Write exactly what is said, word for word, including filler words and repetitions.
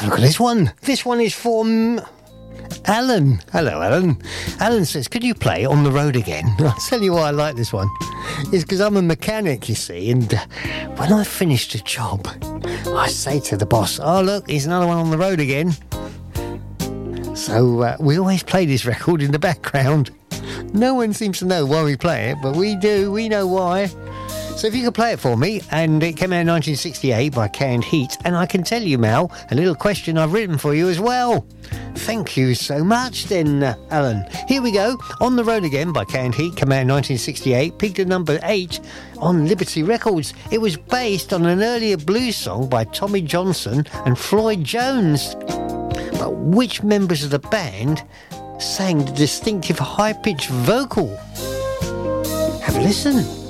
a look at this one. This one is from Alan. Hello, Alan. Alan says, could you play On the Road Again? I'll tell you why I like this one. It's because I'm a mechanic, you see, and uh, when I finished a job, I say to the boss, oh, look, here's another one on the road again. So uh, we always play this record in the background. No one seems to know why we play it, but we do. We know why. So if you could play it for me, and it came out in nineteen sixty-eight by Canned Heat, and I can tell you, Mal, a little question I've written for you as well. Thank you so much then, uh, Alan. Here we go. On the Road Again by Canned Heat, came out in nineteen sixty-eight, peaked at number eight on Liberty Records. It was based on an earlier blues song by Tommy Johnson and Floyd Jones. But which members of the band sang the distinctive high-pitched vocal? Have a listen.